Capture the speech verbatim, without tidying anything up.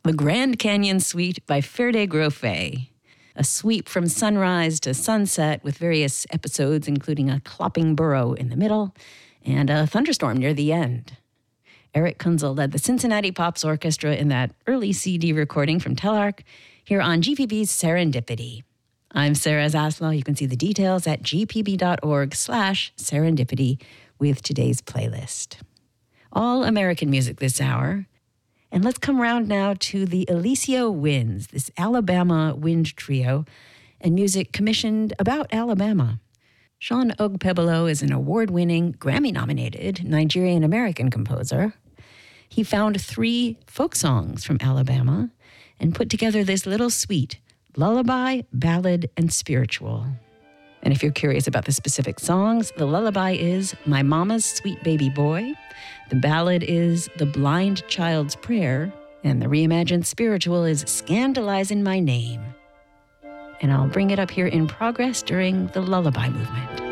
The Grand Canyon Suite by Ferde Grofe. A sweep from sunrise to sunset with various episodes, including a clopping burro in the middle and a thunderstorm near the end. Eric Kunzel led the Cincinnati Pops Orchestra in that early C D recording from Telarc here on G P B's Serendipity. I'm Sarah Zaslow. You can see the details at gpb.org slash serendipity with today's playlist. All American music this hour. And let's come round now to the Eliseo Winds, this Alabama wind trio, and music commissioned about Alabama. Sean Ogbebelo is an award-winning, Grammy-nominated Nigerian-American composer. He found three folk songs from Alabama and put together this little suite, lullaby, ballad, and spiritual. And if you're curious about the specific songs, the lullaby is My Mama's Sweet Baby Boy. The ballad is The Blind Child's Prayer, and the reimagined spiritual is Scandalizing My Name. And I'll bring it up here in progress during the lullaby movement.